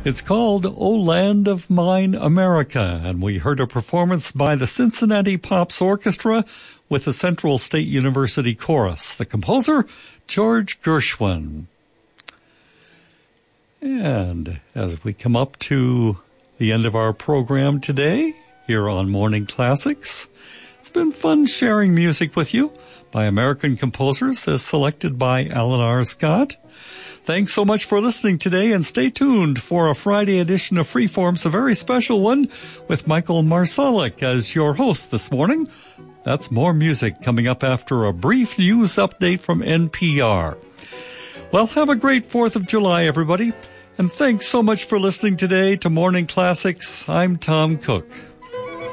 It's called O Land of Mine, America, and we heard a performance by the Cincinnati Pops Orchestra with the Central State University Chorus. The composer, George Gershwin. And as we come up to the end of our program today, here on Morning Classics, it's been fun sharing music with you by American composers as selected by Alan R. Scott. Thanks so much for listening today, and stay tuned for a Friday edition of Freeform's a very special one with Michael Marsalek as your host this morning. That's more music coming up after a brief news update from NPR. Well, have a great 4th of July, everybody, and thanks so much for listening today to Morning Classics. I'm Tom Cook.